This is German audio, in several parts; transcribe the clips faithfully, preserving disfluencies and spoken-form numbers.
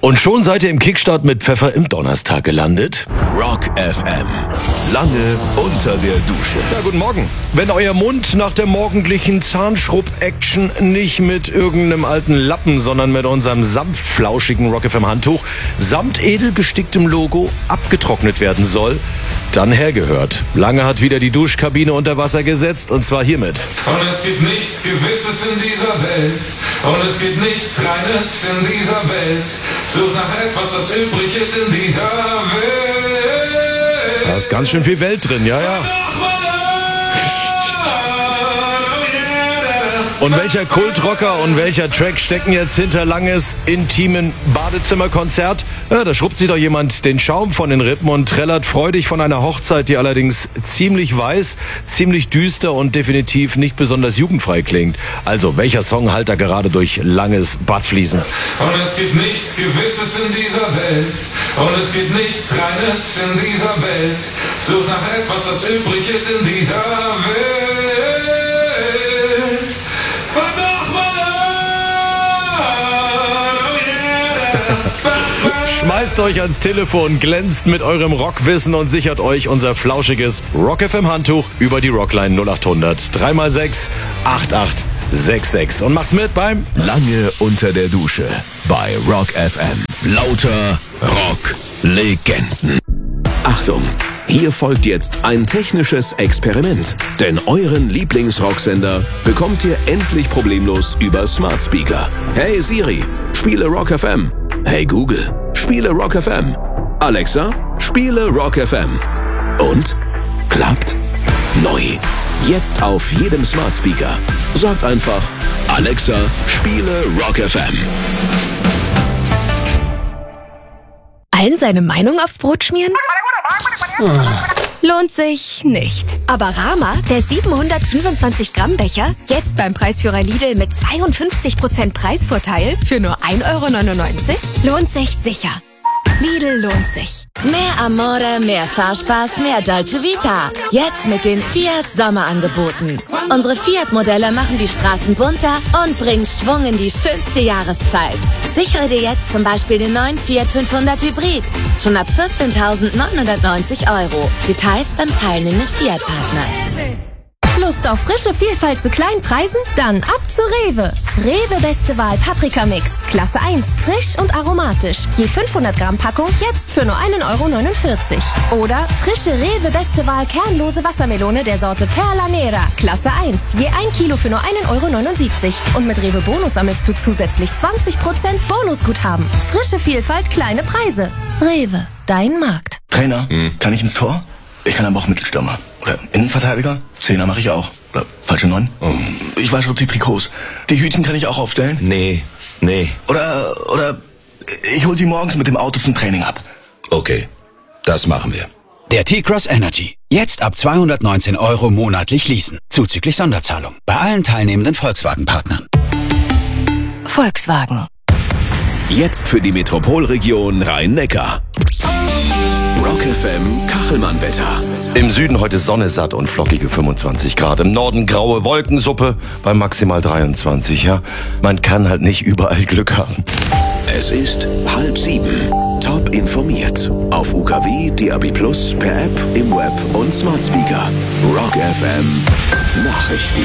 Und schon seid ihr im Kickstart mit Pfeffer im Donnerstag gelandet? Rock F M. Lange unter der Dusche. Ja, guten Morgen. Wenn euer Mund nach der morgendlichen Zahnschrubb-Action nicht mit irgendeinem alten Lappen, sondern mit unserem sanft flauschigen Rock F M-Handtuch samt edel gesticktem Logo abgetrocknet werden soll, dann hergehört. Lange hat wieder die Duschkabine unter Wasser gesetzt, und zwar hiermit. Und es gibt nichts Gewisses in dieser Welt. Und es gibt nichts Reines in dieser Welt. Such nach etwas, das übrig ist in dieser Welt. Da ist ganz schön viel Welt drin, ja, ja. Und welcher Kultrocker und welcher Track stecken jetzt hinter Langes intimen Badezimmerkonzert? Ja, da schrubbt sich doch jemand den Schaum von den Rippen und trällert freudig von einer Hochzeit, die allerdings ziemlich weiß, ziemlich düster und definitiv nicht besonders jugendfrei klingt. Also, welcher Song halt da gerade durch Langes Bad fließen? Und es gibt nichts Gewisses in dieser Welt. Und es gibt nichts Reines in dieser Welt. Such nach etwas, das übrig ist in dieser Welt. Schmeißt euch ans Telefon, glänzt mit eurem Rockwissen und sichert euch unser flauschiges Rock F M Handtuch über die Rockline null acht hundert drei mal sechs acht acht sechs sechs und macht mit beim Lange unter der Dusche bei Rock F M. Lauter Rock-Legenden. Achtung! Hier folgt jetzt ein technisches Experiment. Denn euren Lieblingsrocksender bekommt ihr endlich problemlos über Smart Speaker. Hey Siri, spiele Rock F M. Hey Google, spiele Rock F M. Alexa, spiele Rock F M. Und? Klappt? Neu. Jetzt auf jedem Smart Speaker. Sagt einfach, Alexa, spiele Rock F M. Allen seine Meinung aufs Brot schmieren? Lohnt sich nicht. Aber Rama, der siebenhundertfünfundzwanzig Gramm Becher, jetzt beim Preisführer Lidl mit zweiundfünfzig Prozent Preisvorteil für nur ein Euro neunundneunzig, lohnt sich sicher. Lidl lohnt sich. Mehr Amore, mehr Fahrspaß, mehr Dolce Vita. Jetzt mit den Fiat Sommerangeboten. Unsere Fiat-Modelle machen die Straßen bunter und bringen Schwung in die schönste Jahreszeit. Sichere dir jetzt zum Beispiel den neuen Fiat fünfhundert Hybrid. Schon ab vierzehntausendneunhundertneunzig Euro. Details beim teilnehmenden Fiat-Partner. Lust auf frische Vielfalt zu kleinen Preisen? Dann ab zu Rewe. Rewe Beste Wahl Paprika Mix. Klasse eins. Frisch und aromatisch. Je fünfhundert Gramm Packung jetzt für nur einen Euro neunundvierzig. Oder frische Rewe Beste Wahl kernlose Wassermelone der Sorte Perla Nera. Klasse eins. Je ein Kilo für nur einen Euro neunundsiebzig. Und mit Rewe Bonus sammelst du zusätzlich zwanzig Prozent Bonusguthaben. Frische Vielfalt, kleine Preise. Rewe. Dein Markt. Trainer, hm. kann ich ins Tor? Ich kann aber auch Mittelstürmer. Oder Innenverteidiger? Zehner mache ich auch. Oder falsche Neun? Oh. Ich wasche die Trikots. Die Hütchen kann ich auch aufstellen? Nee, nee. Oder, oder ich hol sie morgens mit dem Auto zum Training ab. Okay, das machen wir. Der T-Cross Energy. Jetzt ab zweihundertneunzehn Euro monatlich leasen. Zuzüglich Sonderzahlung. Bei allen teilnehmenden Volkswagen-Partnern. Volkswagen. Jetzt für die Metropolregion Rhein-Neckar. Rock F M Kachelmann-Wetter. Im Süden heute Sonne satt und flockige fünfundzwanzig Grad. Im Norden graue Wolkensuppe bei maximal dreiundzwanzig. Ja, man kann halt nicht überall Glück haben. Es ist halb sieben. Top informiert. Auf U K W, D A B Plus, per App, im Web und Smart Speaker. Rock F M Nachrichten.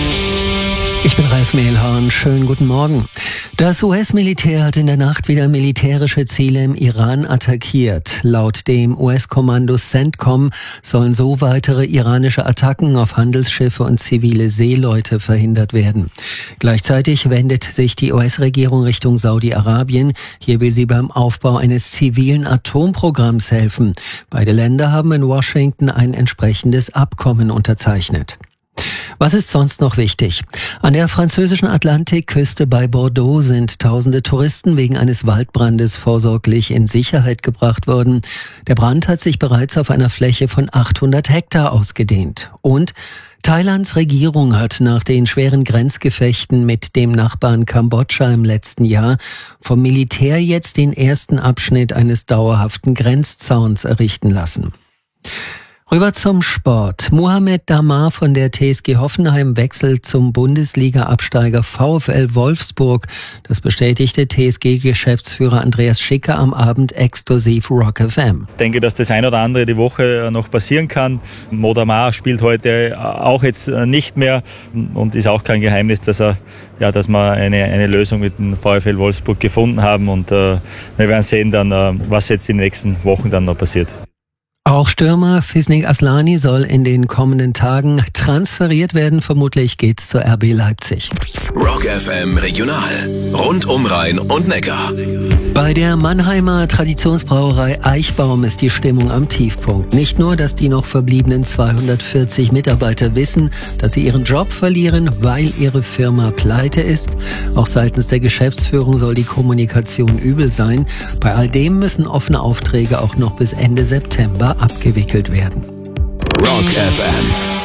Ich bin Ralf Mehlhorn. Schönen guten Morgen. Das U S-Militär hat in der Nacht wieder militärische Ziele im Iran attackiert. Laut dem U S-Kommando CENTCOM sollen so weitere iranische Attacken auf Handelsschiffe und zivile Seeleute verhindert werden. Gleichzeitig wendet sich die U S-Regierung Richtung Saudi-Arabien. Hier will sie beim Aufbau eines zivilen Atomprogramms helfen. Beide Länder haben in Washington ein entsprechendes Abkommen unterzeichnet. Was ist sonst noch wichtig? An der französischen Atlantikküste bei Bordeaux sind tausende Touristen wegen eines Waldbrandes vorsorglich in Sicherheit gebracht worden. Der Brand hat sich bereits auf einer Fläche von achthundert Hektar ausgedehnt. Und Thailands Regierung hat nach den schweren Grenzgefechten mit dem Nachbarn Kambodscha im letzten Jahr vom Militär jetzt den ersten Abschnitt eines dauerhaften Grenzzauns errichten lassen. Rüber zum Sport. Mohamed Damar von der T S G Hoffenheim wechselt zum Bundesliga-Absteiger VfL Wolfsburg. Das bestätigte T S G-Geschäftsführer Andreas Schicker am Abend exklusiv Rock F M. Ich denke, dass das ein oder andere die Woche noch passieren kann. Mo Damar spielt heute auch jetzt nicht mehr und ist auch kein Geheimnis, dass er, ja, dass wir eine, eine Lösung mit dem VfL Wolfsburg gefunden haben und äh, wir werden sehen dann, äh, was jetzt in den nächsten Wochen dann noch passiert. Auch Stürmer Fisnik Aslani soll in den kommenden Tagen transferiert werden. Vermutlich geht's zur R B Leipzig. Rock F M Regional. Rund um Rhein und Neckar. Bei der Mannheimer Traditionsbrauerei Eichbaum ist die Stimmung am Tiefpunkt. Nicht nur, dass die noch verbliebenen zweihundertvierzig Mitarbeiter wissen, dass sie ihren Job verlieren, weil ihre Firma pleite ist. Auch seitens der Geschäftsführung soll die Kommunikation übel sein. Bei all dem müssen offene Aufträge auch noch bis Ende September abgewickelt werden. Rock F M.